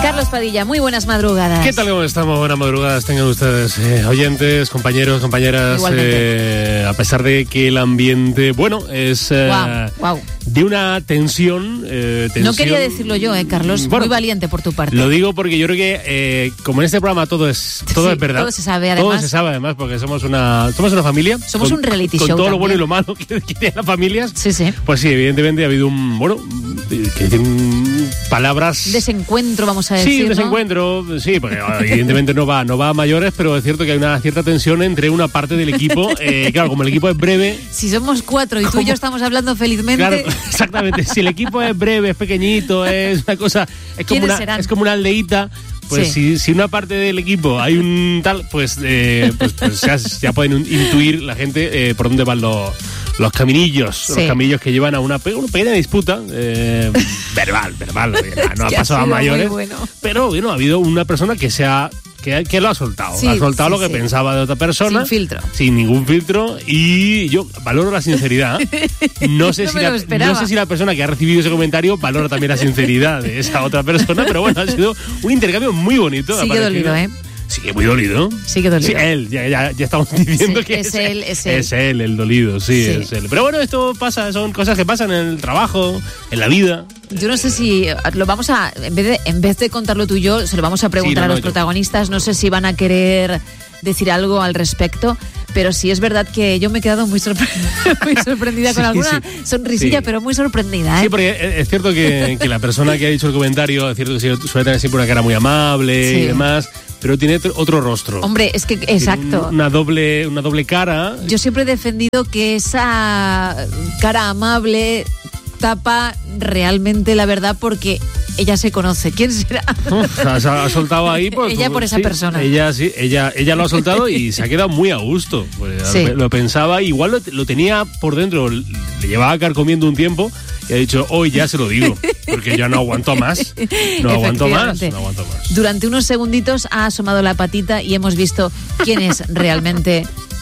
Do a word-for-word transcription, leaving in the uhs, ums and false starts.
Carlos Padilla, muy buenas madrugadas. ¿Qué tal? ¿Cómo estamos? Buenas madrugadas tengan ustedes, eh, oyentes, compañeros, compañeras. Eh, a pesar de que el ambiente, bueno, es eh, wow, wow. de una tensión, eh, tensión. No quería decirlo yo, eh, Carlos. Bueno, muy valiente por tu parte. Lo digo porque yo creo que, eh, como en este programa todo es todo sí, es verdad. Todo se sabe, además. Todo se sabe, además, porque somos una somos una familia. Somos con, un reality con show. Con todo también. lo bueno y lo malo que, que tienen las familias. Sí, sí. Pues sí, evidentemente ha habido un, bueno, que dicen palabras. Desencuentro, vamos a decir. Sí, un ¿no? desencuentro, sí, porque evidentemente no va, no va a mayores, pero es cierto que hay una cierta tensión entre una parte del equipo. Eh, claro, como el equipo es breve. Si somos cuatro y tú y yo estamos hablando felizmente. Claro, exactamente. Si el equipo es breve, es pequeñito, es una cosa. Es como una, serán? es como una aldeíta. Pues sí. si, si una parte del equipo hay un tal, pues, eh, pues, pues ya, ya pueden intuir la gente eh, por dónde van los, los caminillos, sí. los caminillos que llevan a una, una pequeña disputa eh, verbal, verbal. No ha pasado a mayores, bueno. Pero bueno, ha habido una persona que se ha Que, que lo ha soltado, sí, ha soltado sí, lo que sí. pensaba de otra persona. Sin filtro. Sin ningún filtro. Y yo valoro la sinceridad. No sé, no si, la, no sé si la persona que ha recibido ese comentario valora también la sinceridad de esa otra persona, pero bueno, ha sido un intercambio muy bonito. Sigue dolido, ¿eh? Sigue muy dolido. Sigue dolido. Sí, él, ya, ya, ya estamos diciendo sí, que es, es él, es él. Es él, el dolido, sí, sí, es él. Pero bueno, esto pasa, son cosas que pasan en el trabajo, en la vida. Yo no sé si lo vamos a, en vez de, en vez de contarlo tú y yo, se lo vamos a preguntar sí, no, no, a los yo. protagonistas. No sé si van a querer decir algo al respecto, pero sí es verdad que yo me he quedado muy, sorpre- muy sorprendida sí, con alguna sí. sonrisilla, sí. pero muy sorprendida. ¿eh? Sí, porque es cierto que, que la persona que ha dicho el comentario, es cierto que suele tener siempre una cara muy amable sí. y demás, pero tiene otro rostro. Hombre, es que, exacto. Una doble, una doble cara. Yo siempre he defendido que esa cara amable tapa realmente la verdad porque ella se conoce. ¿Quién será? Uf, ha, ha soltado ahí pues, ella por esa sí, persona. Ella sí, ella, ella lo ha soltado y se ha quedado muy a gusto. Pues, sí. lo, lo pensaba, igual lo, lo tenía por dentro, le llevaba carcomiendo un tiempo y ha dicho, hoy ya se lo digo, porque ya no aguanto más. No aguanto más, no aguanto más. Durante unos segunditos ha asomado la patita y hemos visto quién es realmente